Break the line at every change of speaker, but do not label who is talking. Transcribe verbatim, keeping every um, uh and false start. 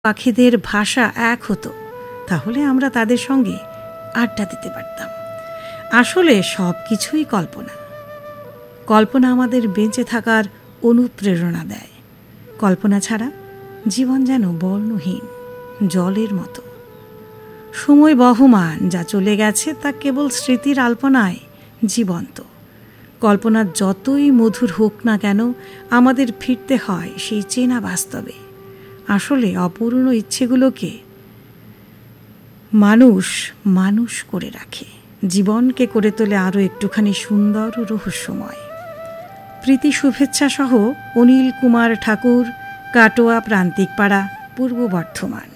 পাখিদের ভাষা এক হতো, তাহলে আমরা তাদের সঙ্গে আড্ডা দিতে পারতাম। আসলে সব কিছুই কল্পনা। কল্পনা আমাদের বেঁচে থাকার অনুপ্রেরণা দেয়। কল্পনা ছাড়া জীবন যেন বর্ণহীন, জলের মতো। সময় বহমান, যা চলে গেছে তা কেবল স্মৃতির আলপনায় জীবন্ত। কল্পনা যতই মধুর হোক না কেন, আমাদের ফিরতে হয় সেই চেনা বাস্তবে। আসলে অপূর্ণ ইচ্ছেগুলোকে মানুষ মানুষ করে রাখে, জীবনকে করে তোলে আরও একটুখানি সুন্দর ও রহস্যময়। প্রীতি শুভেচ্ছা সহ অনিল কুমার ঠাকুর, কাটোয়া, প্রান্তিক পাড়া, পূর্ব বর্ধমান।